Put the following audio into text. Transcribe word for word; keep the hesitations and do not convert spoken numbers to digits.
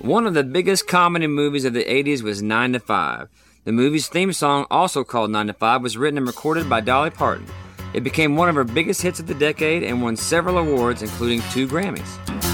One of the biggest comedy movies of the eighties was nine to five. The movie's theme song, also called nine to five, was written and recorded by Dolly Parton. It became one of her biggest hits of the decade and won several awards, including two Grammys.